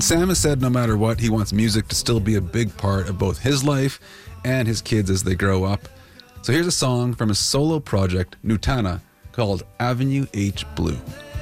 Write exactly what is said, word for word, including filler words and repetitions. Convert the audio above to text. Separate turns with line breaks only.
Sam has said no matter what, he wants music to still be a big part of both his life and his kids as they grow up. So here's a song from his solo project, Nutana, called Avenue H Blue.